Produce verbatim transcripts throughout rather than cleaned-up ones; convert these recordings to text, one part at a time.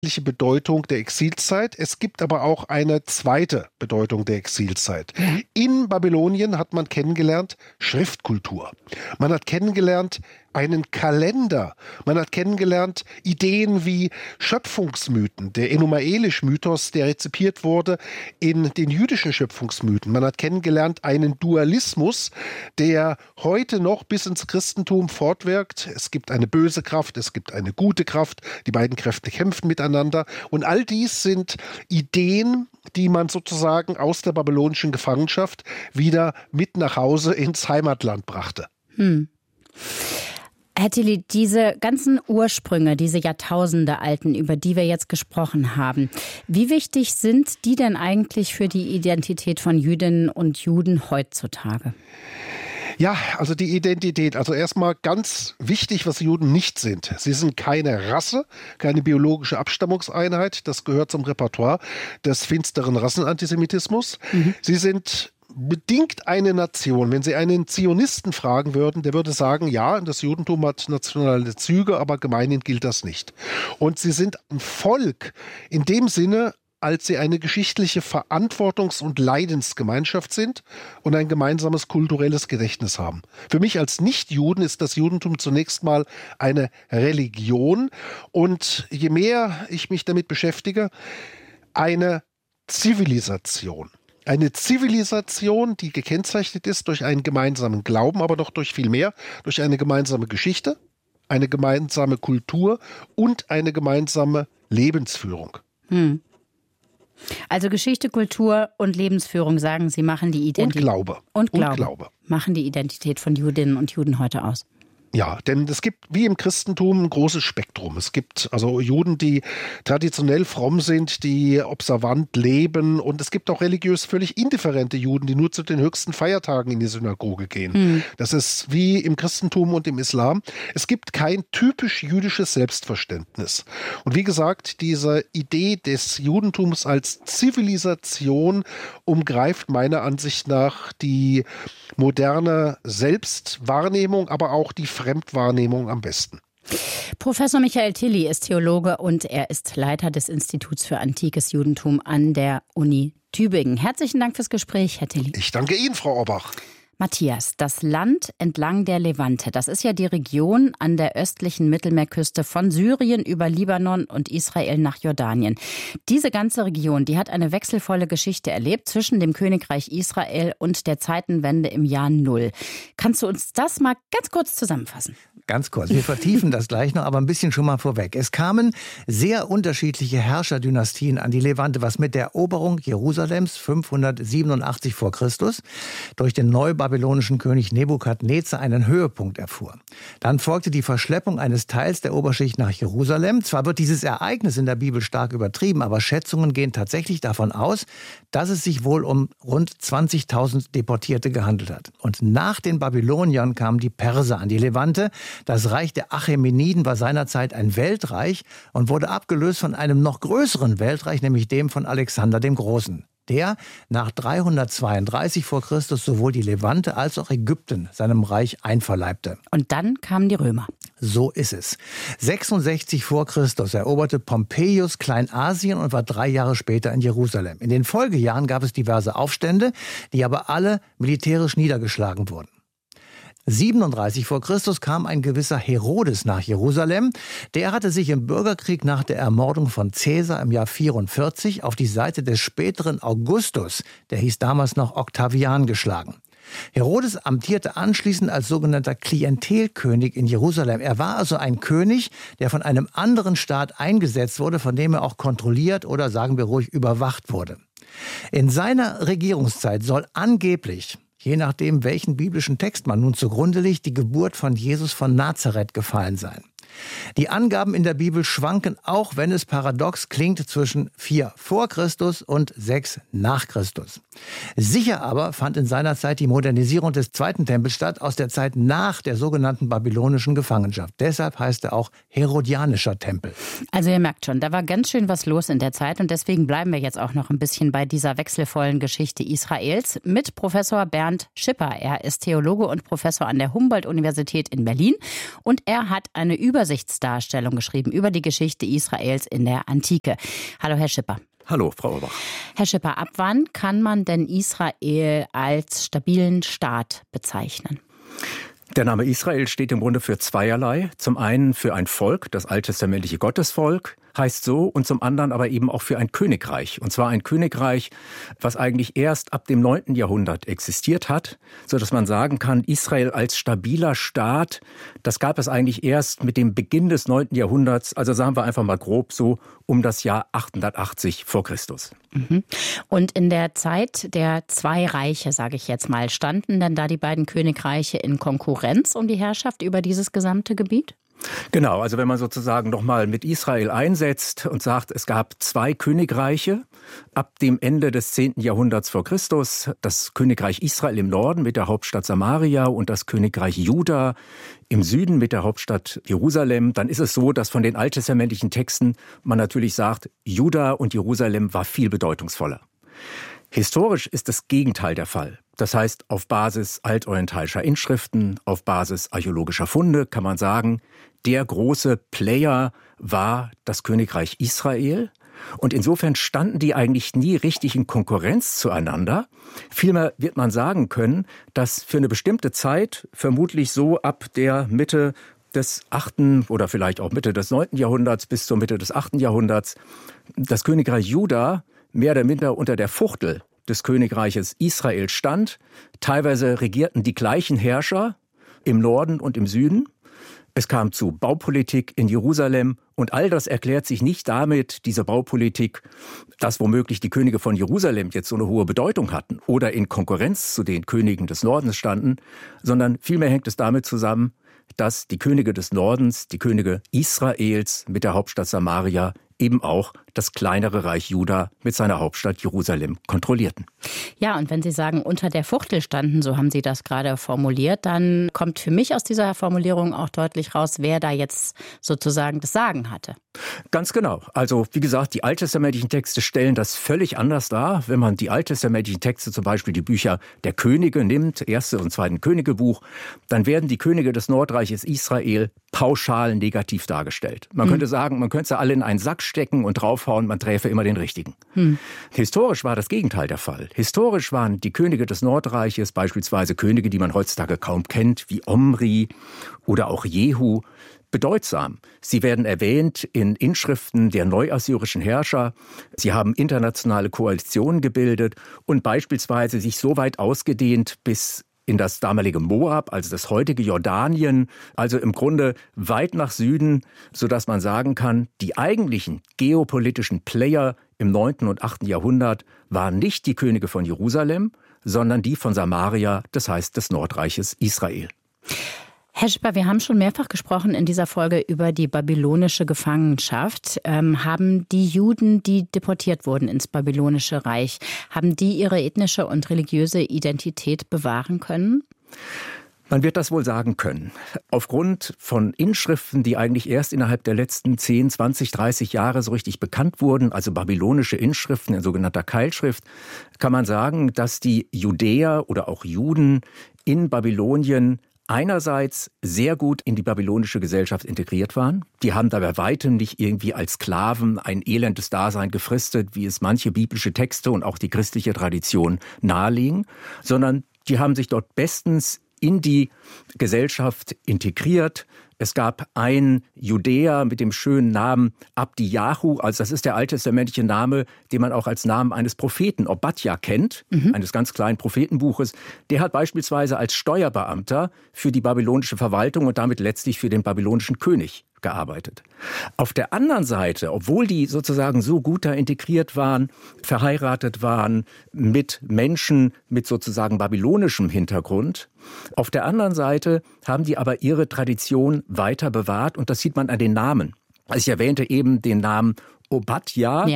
Bedeutung der Exilzeit. Es gibt aber auch eine zweite Bedeutung der Exilzeit. Ja. In Babylonien hat man kennengelernt Schriftkultur. Man hat kennengelernt einen Kalender. Man hat kennengelernt Ideen wie Schöpfungsmythen, der Enuma-Elish-Mythos, der rezipiert wurde in den jüdischen Schöpfungsmythen. Man hat kennengelernt einen Dualismus, der heute noch bis ins Christentum fortwirkt. Es gibt eine böse Kraft, es gibt eine gute Kraft. Die beiden Kräfte kämpfen miteinander. Und all dies sind Ideen, die man sozusagen aus der babylonischen Gefangenschaft wieder mit nach Hause ins Heimatland brachte. Hm. Herr Tilly, diese ganzen Ursprünge, diese Jahrtausende alten, über die wir jetzt gesprochen haben, wie wichtig sind die denn eigentlich für die Identität von Jüdinnen und Juden heutzutage? Ja, also die Identität. Also erstmal ganz wichtig, was Juden nicht sind. Sie sind keine Rasse, keine biologische Abstammungseinheit. Das gehört zum Repertoire des finsteren Rassenantisemitismus. Mhm. Sie sind bedingt eine Nation. Wenn Sie einen Zionisten fragen würden, der würde sagen, ja, das Judentum hat nationale Züge, aber gemeinhin gilt das nicht. Und sie sind ein Volk in dem Sinne, als sie eine geschichtliche Verantwortungs- und Leidensgemeinschaft sind und ein gemeinsames kulturelles Gedächtnis haben. Für mich als Nicht-Juden ist das Judentum zunächst mal eine Religion und je mehr ich mich damit beschäftige, eine Zivilisation. Eine Zivilisation, die gekennzeichnet ist durch einen gemeinsamen Glauben, aber noch durch viel mehr, durch eine gemeinsame Geschichte, eine gemeinsame Kultur und eine gemeinsame Lebensführung. Hm. Also Geschichte, Kultur und Lebensführung, sagen Sie, machen die Identität. Und Glaube. Und Glaube. Und Glaube. Machen die Identität von Jüdinnen und Juden heute aus. Ja, denn es gibt wie im Christentum ein großes Spektrum. Es gibt also Juden, die traditionell fromm sind, die observant leben, und es gibt auch religiös völlig indifferente Juden, die nur zu den höchsten Feiertagen in die Synagoge gehen. Hm. Das ist wie im Christentum und im Islam. Es gibt kein typisch jüdisches Selbstverständnis. Und wie gesagt, diese Idee des Judentums als Zivilisation umgreift meiner Ansicht nach die moderne Selbstwahrnehmung, aber auch die Fremdwahrnehmung am besten. Professor Michael Tilly ist Theologe und er ist Leiter des Instituts für Antikes Judentum an der Uni Tübingen. Herzlichen Dank fürs Gespräch, Herr Tilly. Ich danke Ihnen, Frau Orbach. Matthias, das Land entlang der Levante, das ist ja die Region an der östlichen Mittelmeerküste von Syrien über Libanon und Israel nach Jordanien. Diese ganze Region, die hat eine wechselvolle Geschichte erlebt zwischen dem Königreich Israel und der Zeitenwende im Jahr Null. Kannst du uns das mal ganz kurz zusammenfassen? Ganz kurz, wir vertiefen das gleich noch, aber ein bisschen schon mal vorweg. Es kamen sehr unterschiedliche Herrscherdynastien an die Levante, was mit der Eroberung Jerusalems fünfhundertsiebenundachtzig vor Christus durch den neubabylonischen König Nebukadnezar einen Höhepunkt erfuhr. Dann folgte die Verschleppung eines Teils der Oberschicht nach Jerusalem. Zwar wird dieses Ereignis in der Bibel stark übertrieben, aber Schätzungen gehen tatsächlich davon aus, dass es sich wohl um rund zwanzigtausend Deportierte gehandelt hat. Und nach den Babyloniern kamen die Perser an die Levante. Das Reich der Achämeniden war seinerzeit ein Weltreich und wurde abgelöst von einem noch größeren Weltreich, nämlich dem von Alexander dem Großen, der nach dreihundertzweiunddreißig vor Christus sowohl die Levante als auch Ägypten seinem Reich einverleibte. Und dann kamen die Römer. So ist es. sechsundsechzig vor Christus eroberte Pompeius Kleinasien und war drei Jahre später in Jerusalem. In den Folgejahren gab es diverse Aufstände, die aber alle militärisch niedergeschlagen wurden. siebenunddreißig vor Christus kam ein gewisser Herodes nach Jerusalem. Der hatte sich im Bürgerkrieg nach der Ermordung von Caesar im Jahr vierundvierzig auf die Seite des späteren Augustus, der hieß damals noch Octavian, geschlagen. Herodes amtierte anschließend als sogenannter Klientelkönig in Jerusalem. Er war also ein König, der von einem anderen Staat eingesetzt wurde, von dem er auch kontrolliert oder, sagen wir ruhig, überwacht wurde. In seiner Regierungszeit soll angeblich, je nachdem, welchen biblischen Text man nun zugrunde legt, die Geburt von Jesus von Nazareth gefallen sein. Die Angaben in der Bibel schwanken, auch wenn es paradox klingt, zwischen vier vor Christus und sechs nach Christus. Sicher aber fand in seiner Zeit die Modernisierung des zweiten Tempels statt, aus der Zeit nach der sogenannten babylonischen Gefangenschaft. Deshalb heißt er auch Herodianischer Tempel. Also ihr merkt schon, da war ganz schön was los in der Zeit und deswegen bleiben wir jetzt auch noch ein bisschen bei dieser wechselvollen Geschichte Israels mit Professor Bernd Schipper. Er ist Theologe und Professor an der Humboldt-Universität in Berlin und er hat eine Übersichtsdarstellung geschrieben über die Geschichte Israels in der Antike. Hallo Herr Schipper. Hallo, Frau Urbach. Herr Schipper, ab wann kann man denn Israel als stabilen Staat bezeichnen? Der Name Israel steht im Grunde für zweierlei. Zum einen für ein Volk, das alttestamentliche Gottesvolk, heißt so, und zum anderen aber eben auch für ein Königreich. Und zwar ein Königreich, was eigentlich erst ab dem neunten Jahrhundert existiert hat, sodass man sagen kann, Israel als stabiler Staat, das gab es eigentlich erst mit dem Beginn des neunten Jahrhunderts, also sagen wir einfach mal grob so, um das Jahr achthundertachtzig vor Christus. Mhm. Und in der Zeit der zwei Reiche, sage ich jetzt mal, standen denn da die beiden Königreiche in Konkurrenz um die Herrschaft über dieses gesamte Gebiet? Genau, also wenn man sozusagen nochmal mit Israel einsetzt und sagt, es gab zwei Königreiche ab dem Ende des zehnten Jahrhunderts vor Christus, das Königreich Israel im Norden mit der Hauptstadt Samaria und das Königreich Juda im Süden mit der Hauptstadt Jerusalem, dann ist es so, dass von den alttestamentlichen Texten man natürlich sagt, Juda und Jerusalem war viel bedeutungsvoller. Historisch ist das Gegenteil der Fall. Das heißt, auf Basis altorientalischer Inschriften, auf Basis archäologischer Funde kann man sagen, der große Player war das Königreich Israel. Und insofern standen die eigentlich nie richtig in Konkurrenz zueinander. Vielmehr wird man sagen können, dass für eine bestimmte Zeit, vermutlich so ab der Mitte des achten oder vielleicht auch Mitte des neunten Jahrhunderts bis zur Mitte des achten Jahrhunderts, das Königreich Juda mehr oder minder unter der Fuchtel des Königreiches Israel stand. Teilweise regierten die gleichen Herrscher im Norden und im Süden. Es kam zu Baupolitik in Jerusalem und all das erklärt sich nicht damit, diese Baupolitik, dass womöglich die Könige von Jerusalem jetzt so eine hohe Bedeutung hatten oder in Konkurrenz zu den Königen des Nordens standen, sondern vielmehr hängt es damit zusammen, dass die Könige des Nordens, die Könige Israels mit der Hauptstadt Samaria eben auch das kleinere Reich Juda mit seiner Hauptstadt Jerusalem kontrollierten. Ja, und wenn Sie sagen, unter der Fuchtel standen, so haben Sie das gerade formuliert, dann kommt für mich aus dieser Formulierung auch deutlich raus, wer da jetzt sozusagen das Sagen hatte. Ganz genau. Also wie gesagt, die alttestamentlichen Texte stellen das völlig anders dar. Wenn man die alttestamentlichen Texte, zum Beispiel die Bücher der Könige nimmt, erste und zweiten Königebuch, dann werden die Könige des Nordreiches Israel pauschal negativ dargestellt. Man hm. könnte sagen, man könnte sie alle in einen Sack stecken und draufhauen, man träfe immer den richtigen. Hm. Historisch war das Gegenteil der Fall. Historisch waren die Könige des Nordreiches beispielsweise Könige, die man heutzutage kaum kennt, wie Omri oder auch Jehu, bedeutsam. Sie werden erwähnt in Inschriften der neuassyrischen Herrscher. Sie haben internationale Koalitionen gebildet und beispielsweise sich so weit ausgedehnt bis in das damalige Moab, also das heutige Jordanien, also im Grunde weit nach Süden, sodass man sagen kann, die eigentlichen geopolitischen Player im neunten und achten Jahrhundert waren nicht die Könige von Jerusalem, sondern die von Samaria, das heißt des Nordreiches Israel. Herr Schipper, wir haben schon mehrfach gesprochen in dieser Folge über die babylonische Gefangenschaft. Ähm, haben die Juden, die deportiert wurden ins babylonische Reich, haben die ihre ethnische und religiöse Identität bewahren können? Man wird das wohl sagen können. Aufgrund von Inschriften, die eigentlich erst innerhalb der letzten zehn, zwanzig, dreißig Jahre so richtig bekannt wurden, also babylonische Inschriften in sogenannter Keilschrift, kann man sagen, dass die Judäer oder auch Juden in Babylonien einerseits sehr gut in die babylonische Gesellschaft integriert waren. Die haben da bei weitem nicht irgendwie als Sklaven ein elendes Dasein gefristet, wie es manche biblische Texte und auch die christliche Tradition nahelegen, sondern die haben sich dort bestens in die Gesellschaft integriert. Es gab einen Judäer mit dem schönen Namen Abdiyahu, also das ist der alttestamentliche Name, den man auch als Namen eines Propheten Obadja kennt, mhm. eines ganz kleinen Prophetenbuches. Der hat beispielsweise als Steuerbeamter für die babylonische Verwaltung und damit letztlich für den babylonischen König gearbeitet. Auf der anderen Seite, obwohl die sozusagen so gut da integriert waren, verheiratet waren mit Menschen mit sozusagen babylonischem Hintergrund, auf der anderen Seite haben die aber ihre Tradition weiter bewahrt und das sieht man an den Namen. Also ich erwähnte eben den Namen Obadja. Ja.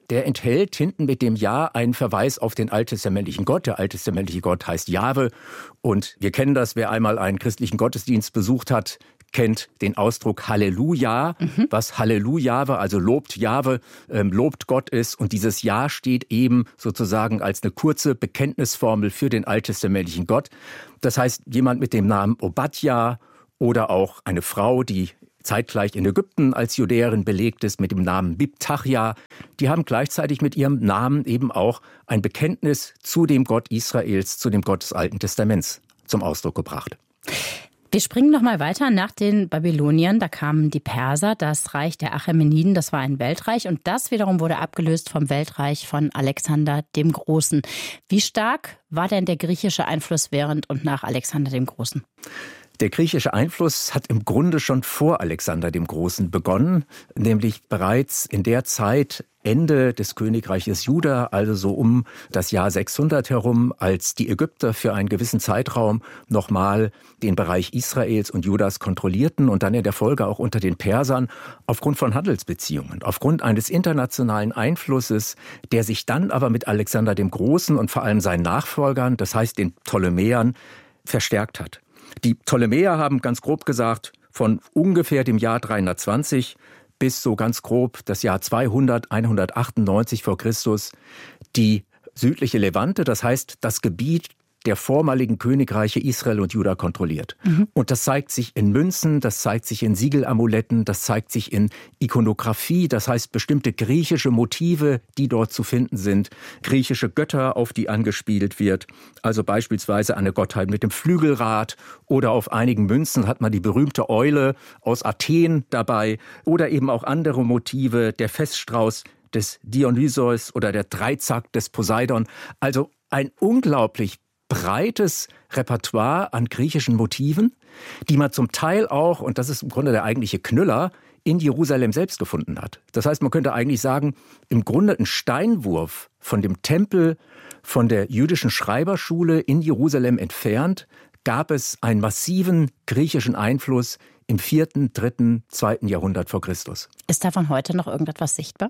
der enthält hinten mit dem Ja einen Verweis auf den alttestamentlichen Gott. Der alttestamentliche Gott heißt Jahwe. Und wir kennen das, wer einmal einen christlichen Gottesdienst besucht hat, kennt den Ausdruck Halleluja, mhm. was Halleluja, also lobt Jahwe, ähm, lobt Gott ist. Und dieses Ja steht eben sozusagen als eine kurze Bekenntnisformel für den alttestamentlichen Gott. Das heißt, jemand mit dem Namen Obadja oder auch eine Frau, die zeitgleich in Ägypten als Judäerin belegt ist mit dem Namen Bibtachja, die haben gleichzeitig mit ihrem Namen eben auch ein Bekenntnis zu dem Gott Israels, zu dem Gott des Alten Testaments zum Ausdruck gebracht. Wir springen noch mal weiter nach den Babyloniern. Da kamen die Perser, das Reich der Achämeniden, das war ein Weltreich. Und das wiederum wurde abgelöst vom Weltreich von Alexander dem Großen. Wie stark war denn der griechische Einfluss während und nach Alexander dem Großen? Der griechische Einfluss hat im Grunde schon vor Alexander dem Großen begonnen, nämlich bereits in der Zeit Ende des Königreiches Juda, also so um das Jahr sechshundert herum, als die Ägypter für einen gewissen Zeitraum nochmal den Bereich Israels und Judas kontrollierten und dann in der Folge auch unter den Persern aufgrund von Handelsbeziehungen, aufgrund eines internationalen Einflusses, der sich dann aber mit Alexander dem Großen und vor allem seinen Nachfolgern, das heißt den Ptolemäern, verstärkt hat. Die Ptolemäer haben ganz grob gesagt, von ungefähr dem Jahr dreihundertzwanzig bis so ganz grob das Jahr zweihundert, hundertachtundneunzig vor Christus die südliche Levante, das heißt das Gebiet der vormaligen Königreiche Israel und Juda kontrolliert. Mhm. Und das zeigt sich in Münzen, das zeigt sich in Siegelamuletten, das zeigt sich in Ikonografie, das heißt bestimmte griechische Motive, die dort zu finden sind, griechische Götter, auf die angespielt wird, also beispielsweise eine Gottheit mit dem Flügelrad oder auf einigen Münzen hat man die berühmte Eule aus Athen dabei oder eben auch andere Motive, der Feststrauß des Dionysos oder der Dreizack des Poseidon, also ein unglaublich breites Repertoire an griechischen Motiven, die man zum Teil auch, und das ist im Grunde der eigentliche Knüller, in Jerusalem selbst gefunden hat. Das heißt, man könnte eigentlich sagen, im Grunde ein Steinwurf von dem Tempel, von der jüdischen Schreiberschule in Jerusalem entfernt, gab es einen massiven griechischen Einfluss im vierten, dritten, zweiten Jahrhundert vor Christus. Ist davon heute noch irgendetwas sichtbar?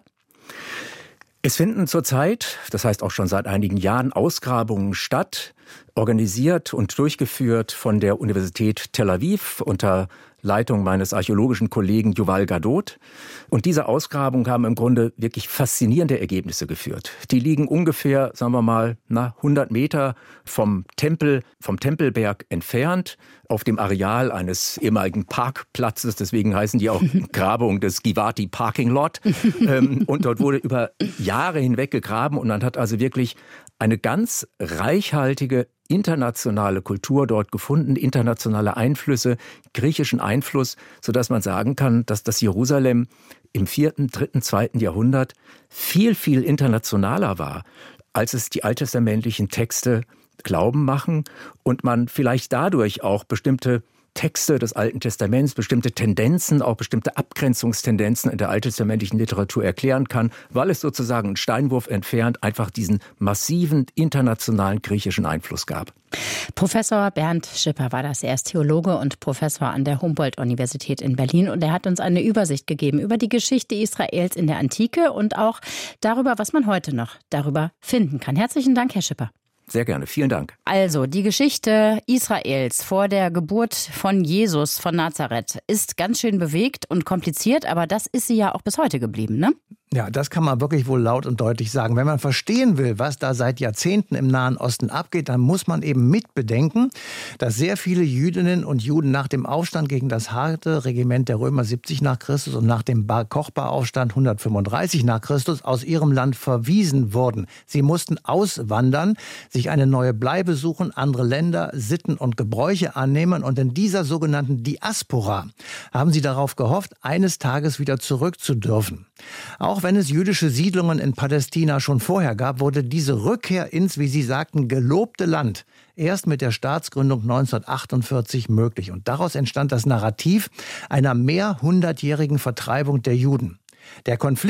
Es finden zurzeit, das heißt auch schon seit einigen Jahren, Ausgrabungen statt, organisiert und durchgeführt von der Universität Tel Aviv unter Leitung meines archäologischen Kollegen Yuval Gadot. Und diese Ausgrabungen haben im Grunde wirklich faszinierende Ergebnisse geführt. Die liegen ungefähr, sagen wir mal, na, hundert Meter vom Tempel, vom Tempelberg entfernt, auf dem Areal eines ehemaligen Parkplatzes. Deswegen heißen die auch Grabung des Givati Parking Lot. Und dort wurde über Jahre hinweg gegraben und man hat also wirklich eine ganz reichhaltige internationale Kultur dort gefunden, internationale Einflüsse, griechischen Einfluss, sodass man sagen kann, dass das Jerusalem im vierten, dritten, zweiten Jahrhundert viel, viel internationaler war, als es die alttestamentlichen Texte glauben machen und man vielleicht dadurch auch bestimmte Texte des Alten Testaments, bestimmte Tendenzen, auch bestimmte Abgrenzungstendenzen in der alttestamentlichen Literatur erklären kann, weil es sozusagen einen Steinwurf entfernt einfach diesen massiven internationalen griechischen Einfluss gab. Professor Bernd Schipper war das. Er ist Theologe und Professor an der Humboldt-Universität in Berlin und er hat uns eine Übersicht gegeben über die Geschichte Israels in der Antike und auch darüber, was man heute noch darüber finden kann. Herzlichen Dank, Herr Schipper. Sehr gerne, vielen Dank. Also, die Geschichte Israels vor der Geburt von Jesus von Nazareth ist ganz schön bewegt und kompliziert, aber das ist sie ja auch bis heute geblieben, ne? Ja, das kann man wirklich wohl laut und deutlich sagen. Wenn man verstehen will, was da seit Jahrzehnten im Nahen Osten abgeht, dann muss man eben mitbedenken, dass sehr viele Jüdinnen und Juden nach dem Aufstand gegen das harte Regiment der Römer siebzig nach Christus und nach dem Bar-Kochba-Aufstand hundertfünfunddreißig nach Christus aus ihrem Land verwiesen wurden. Sie mussten auswandern, sich eine neue Bleibe suchen, andere Länder, Sitten und Gebräuche annehmen. Und in dieser sogenannten Diaspora haben sie darauf gehofft, eines Tages wieder zurück zu dürfen. Auch wenn es jüdische Siedlungen in Palästina schon vorher gab, wurde diese Rückkehr ins, wie Sie sagten, gelobte Land erst mit der Staatsgründung neunzehnhundertachtundvierzig möglich. Und daraus entstand das Narrativ einer mehrhundertjährigen Vertreibung der Juden. Der Konflikt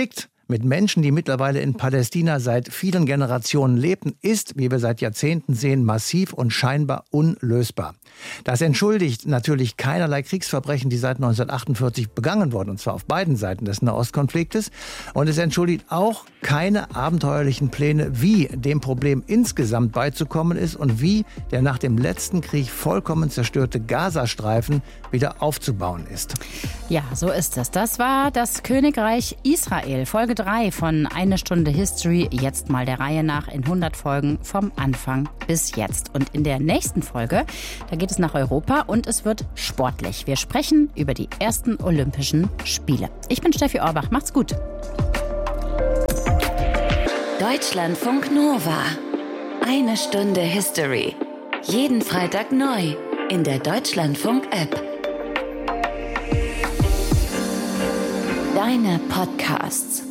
mit Menschen, die mittlerweile in Palästina seit vielen Generationen lebten, ist, wie wir seit Jahrzehnten sehen, massiv und scheinbar unlösbar. Das entschuldigt natürlich keinerlei Kriegsverbrechen, die seit neunzehnhundertachtundvierzig begangen wurden, und zwar auf beiden Seiten des Nahostkonfliktes. Und es entschuldigt auch keine abenteuerlichen Pläne, wie dem Problem insgesamt beizukommen ist und wie der nach dem letzten Krieg vollkommen zerstörte Gazastreifen wieder aufzubauen ist. Ja, so ist es. Das war das Königreich Israel, Folge drei von Eine Stunde History. Jetzt mal der Reihe nach in hundert Folgen vom Anfang bis jetzt. Und in der nächsten Folge, da geht es nach Europa und es wird sportlich. Wir sprechen über die ersten Olympischen Spiele. Ich bin Steffi Orbach. Macht's gut. Deutschlandfunk Nova. Eine Stunde History. Jeden Freitag neu in der Deutschlandfunk-App. Deine Podcasts.